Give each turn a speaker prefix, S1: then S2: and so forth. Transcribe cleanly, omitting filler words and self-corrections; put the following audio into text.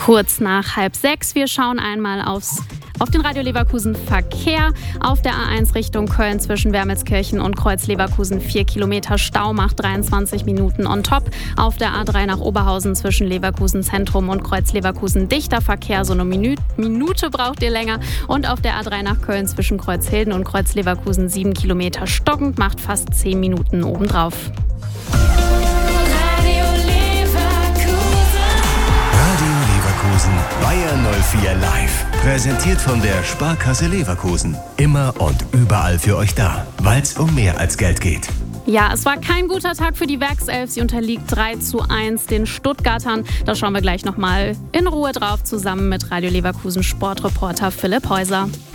S1: Kurz nach 5:30. Wir schauen einmal auf den Radio Leverkusen Verkehr. Auf der A1 Richtung Köln zwischen Wermelskirchen und Kreuz Leverkusen 4 Kilometer Stau, macht 23 Minuten on top. Auf der A3 nach Oberhausen zwischen Leverkusen Zentrum und Kreuz Leverkusen dichter Verkehr, so eine Minute braucht ihr länger. Und auf der A3 nach Köln zwischen Kreuzhilden und Kreuz Leverkusen 7 Kilometer stockend, macht fast 10 Minuten obendrauf.
S2: Bayer 04 live. Präsentiert von der Sparkasse Leverkusen. Immer und überall für euch da, weil es um mehr als Geld geht.
S1: Ja, es war kein guter Tag für die Werkself. Sie unterliegt 3:1 den Stuttgartern. Da schauen wir gleich nochmal in Ruhe drauf, zusammen mit Radio Leverkusen Sportreporter Philipp Häuser.